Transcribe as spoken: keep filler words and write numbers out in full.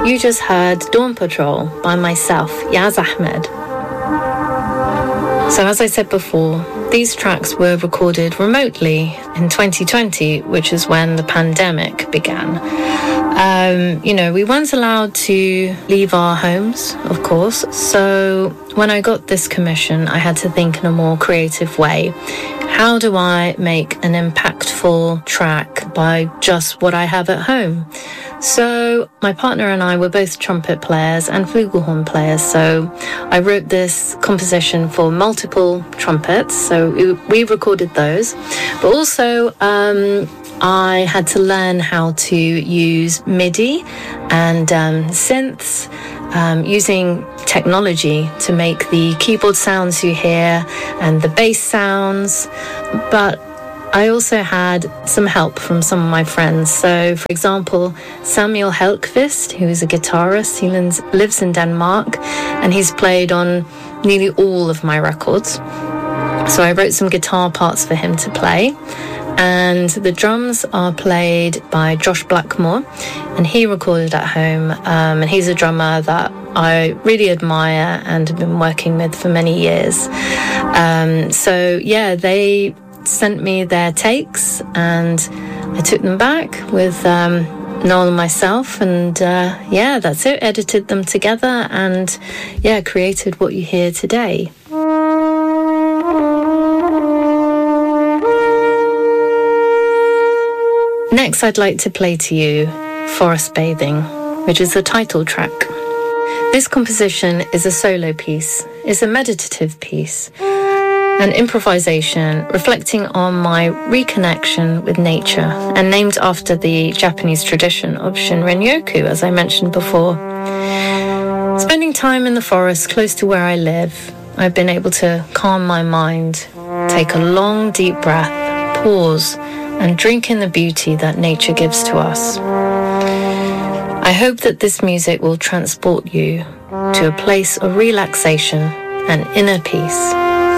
You just heard Dawn Patrol by myself, Yaz Ahmed. So as I said before, these tracks were recorded remotely in twenty twenty, which is when the pandemic began. Um, you know, we weren't allowed to leave our homes, of course. So when I got this commission, I had to think in a more creative way. How do I make an impactful track by just what I have at home? So my partner and I were both trumpet players and flugelhorn players. So I wrote this composition for multiple trumpets. So we, we recorded those. But also um, I had to learn how to use MIDI and um, synths, um, using technology to make the keyboard sounds you hear and the bass sounds. But I also had some help from some of my friends. So, for example, Samuel Helkvist, who is a guitarist, he lives in Denmark, and he's played on nearly all of my records. So I wrote some guitar parts for him to play. And the drums are played by Josh Blackmore, and he recorded at home. Um, and he's a drummer that I really admire and have been working with for many years. Um, so, yeah, they sent me their takes, and I took them back with um, Noel and myself, and uh, yeah, that's it. Edited them together, and yeah, created what you hear today. Next, I'd like to play to you Forest Bathing, which is the title track. This composition is a solo piece. It's a meditative piece, an improvisation reflecting on my reconnection with nature, and named after the Japanese tradition of Shinrin-yoku, as I mentioned before. Spending time in the forest close to where I live, I've been able to calm my mind, take a long, deep breath, pause, and drink in the beauty that nature gives to us. I hope that this music will transport you to a place of relaxation and inner peace.